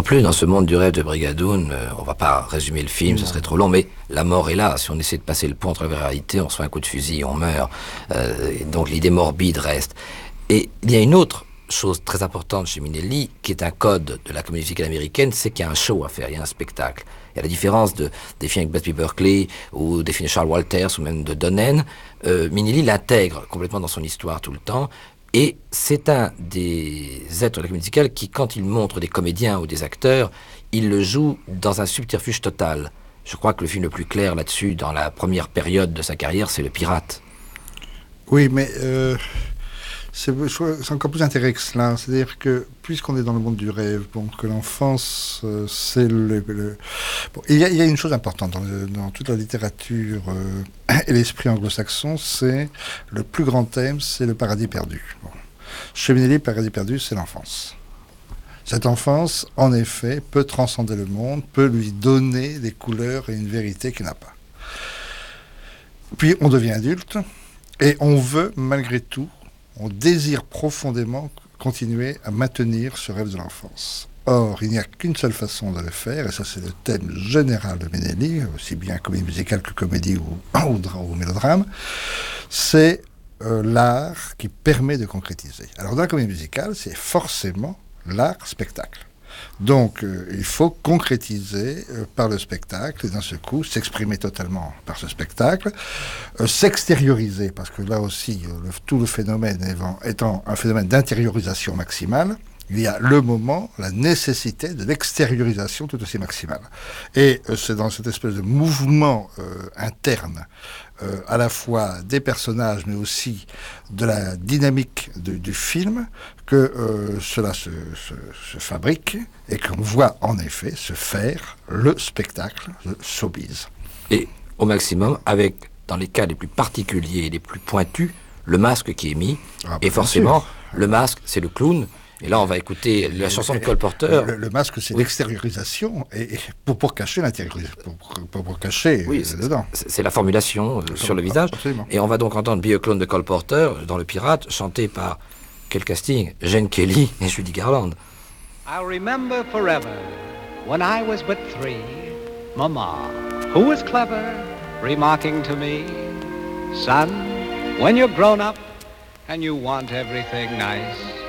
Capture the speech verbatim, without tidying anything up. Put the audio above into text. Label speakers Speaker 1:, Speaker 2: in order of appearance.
Speaker 1: En plus, dans ce monde du rêve de Brigadoun, euh, on va pas résumer le film, ce serait trop long, mais la mort est là. Si on essaie de passer le pont entre la réalité, on se fait un coup de fusil, on meurt. Euh, et donc l'idée morbide reste. Et il y a une autre chose très importante chez Minnelli, qui est un code de la comédie musicale américaine, c'est qu'il y a un show à faire, il y a un spectacle. Et à la différence de, des films avec Busby Berkeley, ou des films de Charles Walters, ou même de Donen, euh, Minnelli l'intègre complètement dans son histoire tout le temps. Et c'est un des êtres de la comédie musicale qui, quand il montre des comédiens ou des acteurs, il le joue dans un subterfuge total. Je crois que le film le plus clair là-dessus, dans la première période de sa carrière, c'est Le Pirate.
Speaker 2: Oui, mais euh, c'est, c'est encore plus intéressant que cela. C'est-à-dire que, puisqu'on est dans le monde du rêve, bon, que l'enfance, euh, c'est le... le... Bon, il, y a, il y a une chose importante dans, le, dans toute la littérature euh, et l'esprit anglo-saxon, c'est le plus grand thème, c'est le paradis perdu. Bon. Chez Minnelli, le paradis perdu, c'est l'enfance. Cette enfance, en effet, peut transcender le monde, peut lui donner des couleurs et une vérité qu'il n'a pas. Puis on devient adulte, et on veut, malgré tout, on désire profondément continuer à maintenir ce rêve de l'enfance. Or, il n'y a qu'une seule façon de le faire, et ça c'est le thème général de Minnelli, aussi bien comédie musicale que comédie ou, ou, ou mélodrame, c'est euh, l'art qui permet de concrétiser. Alors dans la comédie musicale, c'est forcément l'art spectacle. Donc, euh, il faut concrétiser euh, par le spectacle, et d'un seul coup, s'exprimer totalement par ce spectacle, euh, s'extérioriser, parce que là aussi, euh, le, tout le phénomène étant, étant un phénomène d'intériorisation maximale, il y a le moment, la nécessité de l'extériorisation tout aussi maximale. Et euh, c'est dans cette espèce de mouvement euh, interne, euh, à la fois des personnages, mais aussi de la dynamique de, du film, que euh, cela se, se, se fabrique et qu'on voit en effet se faire le spectacle, le showbiz.
Speaker 1: Et au maximum, avec, dans les cas les plus particuliers et les plus pointus, le masque qui est mis. Ah, et forcément, sûr. Le masque, c'est le clown. Et là, on va écouter la chanson de Cole Porter.
Speaker 2: Le, le masque, c'est oui. L'extériorisation, et, et pour, pour cacher l'intériorisation, pour, pour, pour cacher
Speaker 1: oui,
Speaker 2: euh,
Speaker 1: c'est,
Speaker 2: dedans.
Speaker 1: C'est, c'est la formulation euh, sur le visage.
Speaker 2: Absolument.
Speaker 1: Et on va donc entendre Be a Clown de Cole Porter dans Le Pirate, chanté par, quel casting, Gene Kelly et Judy Garland.
Speaker 3: I remember forever, when I was but three, Mama, who was clever, remarking to me, son, when you're grown up and you want everything nice,